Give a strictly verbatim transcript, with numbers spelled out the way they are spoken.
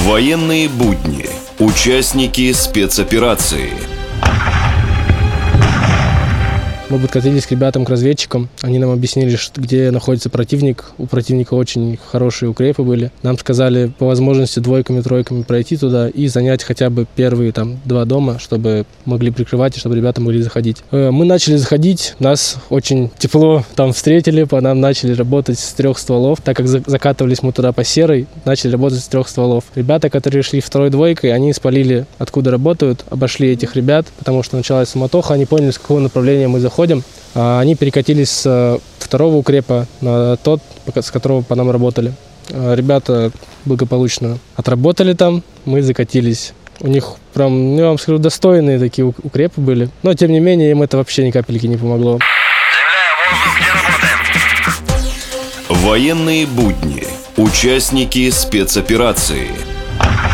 Военные будни. Участники спецоперации. Мы подкатились к ребятам, к разведчикам. Они нам объяснили, где находится противник. У противника очень хорошие укрепы были. Нам сказали по возможности двойками, тройками пройти туда и занять хотя бы первые там два дома, чтобы могли прикрывать и чтобы ребята могли заходить. Мы начали заходить, нас очень тепло там встретили, по нам начали работать с трех стволов. Так как закатывались мы туда по серой, начали работать с трех стволов. Ребята, которые шли второй двойкой, они спалили, откуда работают, обошли этих ребят, потому что началась суматоха, они поняли, с какого направления мы заходим. Они перекатились с второго укрепа на тот, с которого по нам работали. Ребята благополучно отработали там, мы закатились. У них прям, я вам скажу, достойные такие укрепы были. Но, тем не менее, им это вообще ни капельки не помогло. Военные будни. Участники спецоперации.